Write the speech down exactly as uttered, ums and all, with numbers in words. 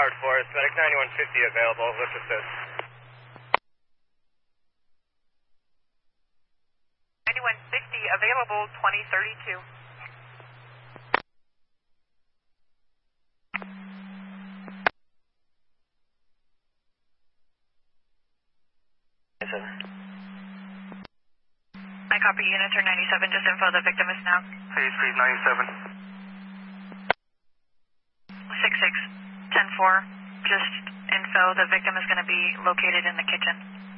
Howard Forest, medic ninety-one fifty available, lift assist. ninety-one fifty available, twenty thirty-two. I copy unit turn ninety-seven, just info the victim is now. Please, please, ninety-seven. six six, ten four, just info the victim is going to be located in the kitchen.